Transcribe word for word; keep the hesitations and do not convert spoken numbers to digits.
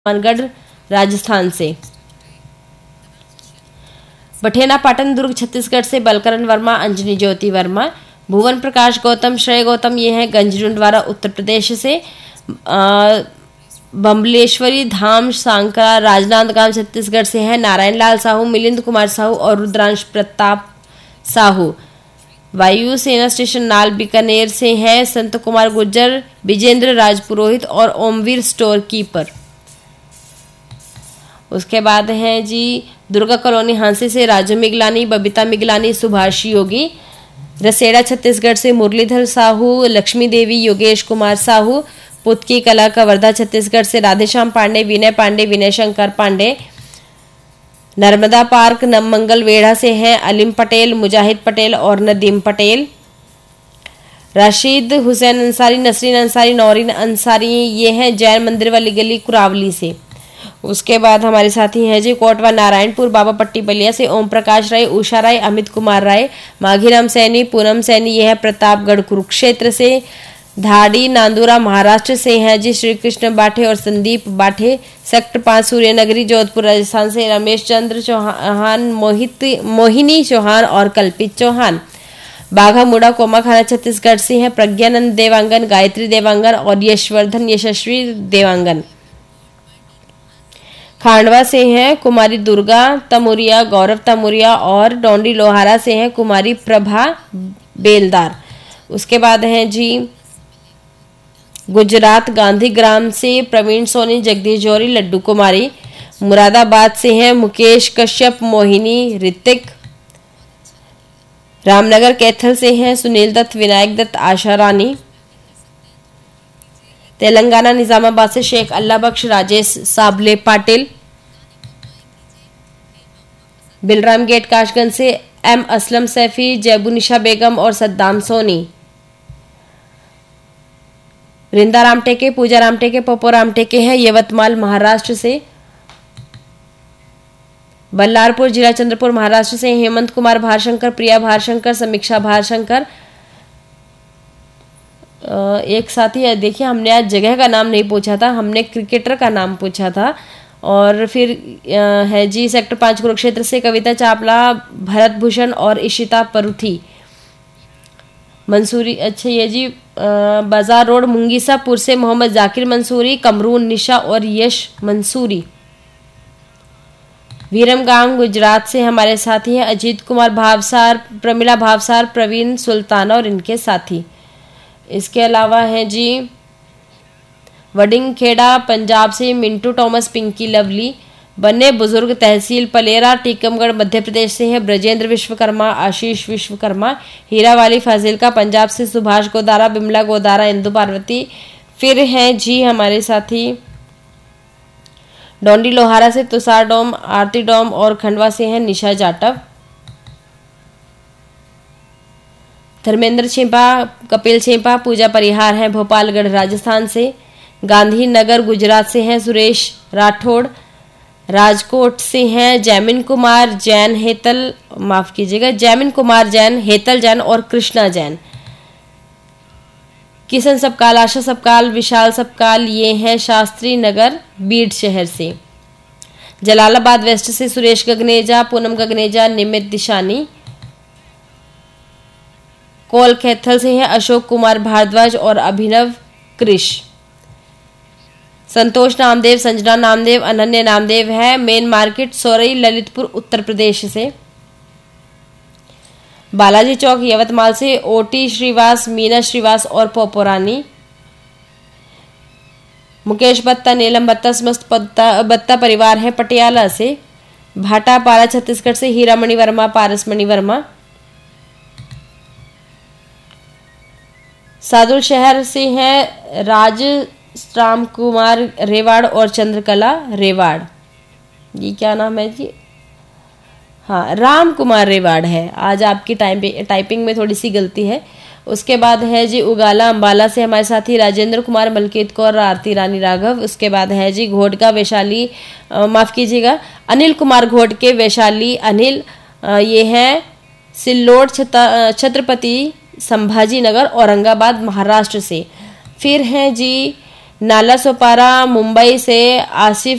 हनुमानगढ़ राजस्थान से। बठेना पाटन दुर्ग छत्तीसगढ़ से बलकरण वर्मा, अंजनी ज्योति वर्मा। भुवन प्रकाश गौतम, श्रेय गौतम ये हैं गंजडुंडवारा उत्तर प्रदेश से। बम्बलेश्वरी धाम सांकरा राजनांदगांव छत्तीसगढ़ से हैं। नारायण लाल साहू, मिलिंद कुमार साहू और रुद्रांश प्रताप साहू वायु सेना स्टेशन नाल बीकानेर से हैं। संत कुमार गुर्जर, विजेंद्र राज पुरोहित और ओमवीर स्टोर कीपर। उसके बाद हैं जी दुर्गा कॉलोनी हांसी से राजू मिगलानी, बबीता मिगलानी, सुभाष योगी। रसेड़ा छत्तीसगढ़ से मुरलीधर साहू, लक्ष्मी देवी, योगेश कुमार साहू। पुतकी कला कवर्धा छत्तीसगढ़ से राधेश्याम पांडे, विनय पांडे, विनय शंकर पांडे। नर्मदा पार्क नवमंगल वेढ़ा से हैं अलीम पटेल, मुजाहिद पटेल और नदीम पटेल। राशिद हुसैन अंसारी, नसरीन अंसारी, नौरीन अंसारी ये हैं जैन मंदिर वाली गली कुरावली से। उसके बाद हमारे साथी हैं जी कोटवा नारायणपुर बाबा पट्टी बलिया से ओम प्रकाश राय, उषा राय, अमित कुमार राय, माघीराम सैनी, पूनम सैनी ये है प्रतापगढ़ कुरुक्षेत्र से। धाड़ी नांदुरा महाराष्ट्र से हैं जी श्री कृष्ण बाठे और संदीप बाठे। सेक्टर पांच सूर्यनगरी जोधपुर राजस्थान से रमेश चंद्र चौहान, मोहित मोहिनी चौहान और कल्पित चौहान। बाघा मुड़ा कोमाखाना छत्तीसगढ़ से हैं प्रज्ञानंद देवांगन, गायत्री देवांगन और यशवर्धन यशस्वी देवांगन। खांडवा से हैं कुमारी दुर्गा तमुरिया, गौरव तमुरिया और डोंडी लोहारा से हैं कुमारी प्रभा बेलदार। उसके बाद हैं जी गुजरात गांधी ग्राम से प्रवीण सोनी, जगदीश जौहरी, लड्डू कुमारी। मुरादाबाद से हैं मुकेश कश्यप, मोहिनी, ऋतिक। रामनगर कैथल से हैं सुनील दत्त, विनायक दत्त, आशा रानी। तेलंगाना निजामाबाद से शेख अल्लाह बख्श, राजेश साबले पाटिल। बिलराम गेट काशगंज से एम असलम सैफी, जैबुनिशा बेगम और सद्दाम सोनी। रिंदा रामटेके, पूजा रामटेके, पप्पो रामटेके हैं यवतमाल महाराष्ट्र से। बल्लारपुर जिला चंद्रपुर महाराष्ट्र से हेमंत कुमार भारशंकर, प्रिया भारशंकर, समीक्षा भारशंकर। एक साथी देखिए हमने आज जगह का नाम नहीं पूछा था, हमने क्रिकेटर का नाम पूछा था। और फिर है जी सेक्टर पांच कुरुक्षेत्र से कविता चावला, भरत भूषण और इशिता परुथी। मंसूरी अच्छा ये जी बाजार रोड मुंगीसापुर से मोहम्मद जाकिर मंसूरी, कमरून निशा और यश मंसूरी। वीरमगाम गुजरात से हमारे साथी हैं अजीत कुमार भावसार, प्रमिला भावसार, प्रवीण सुल्ताना और इनके साथी। इसके अलावा हैं जी वडिंग खेड़ा पंजाब से मिंटू टॉमस, पिंकी लवली। बन्ने बुजुर्ग तहसील पलेरा टीकमगढ़ मध्य प्रदेश से है ब्रजेंद्र विश्वकर्मा, आशीष विश्वकर्मा। हीरावाली फाजिलका पंजाब से सुभाष गोदारा, बिमला गोदारा, इंदु पार्वती। फिर हैं जी हमारे साथी डोंडी लोहारा से तुषार डोम, आरती डोम और खंडवा से हैं निशा जाटव। धर्मेंद्र छिंपा, कपिल छिंपा, पूजा परिहार हैं भोपालगढ़ राजस्थान से। गांधीनगर गुजरात से हैं सुरेश राठौड़। राजकोट से हैं जैमिन कुमार जैन, हेतल माफ कीजिएगा जैमिन कुमार जैन, हेतल जैन और कृष्णा जैन। किशन सबकाल, आशा सबकाल, विशाल सबकाल ये हैं शास्त्री नगर बीड शहर से। जलालाबाद वेस्ट से सुरेश गगनेजा, पूनम गगनेजा, निमित दिशानी। कोल कैथल से हैं अशोक कुमार भारद्वाज और अभिनव कृष। संतोष नामदेव, संजना नामदेव, अनन्य नामदेव है मेन मार्केट सोरई ललितपुर उत्तर प्रदेश से। बालाजी चौक यवतमाल से ओटी श्रीवास, मीना श्रीवास और पोपोरानी। मुकेश बत्ता, नीलम बत्ता, समस्त बत्ता परिवार है पटियाला से। भाटा पारा छत्तीसगढ़ से हीरामणि वर्मा, पारसमणि वर्मा। सादुल शहर से हैं राज राम कुमार रेवाड़ और चंद्रकला रेवाड़। ये क्या नाम है जी? हाँ राम कुमार रेवाड़ है। आज आपकी टाइप टाइपिंग में थोड़ी सी गलती है। उसके बाद है जी उगाला अंबाला से हमारे साथी राजेंद्र कुमार, मलकीत कौर, आरती रानी राघव। उसके बाद है जी घोटका वैशाली, माफ कीजिएगा अनिल कुमार घोटके, वैशाली अनिल ये हैं सिल्लोड छत्रपति संभाजी नगर औरंगाबाद महाराष्ट्र से। फिर हैं जी नाला सोपारा मुंबई से आसिफ